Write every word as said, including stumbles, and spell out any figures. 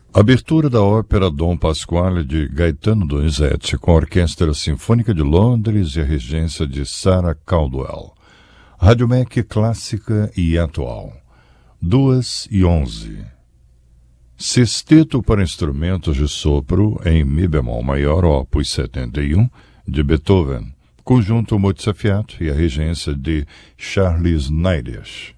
Abertura da ópera Dom Pasquale de Gaetano Donizetti com a Orquestra Sinfônica de Londres e a regência de Sarah Caldwell. Rádio M E C clássica e atual. duas e onze. Sexteto para instrumentos de sopro em Mi bemol maior, opus setenta e um, de Beethoven, conjunto Mozart e a regência de Charles Neides.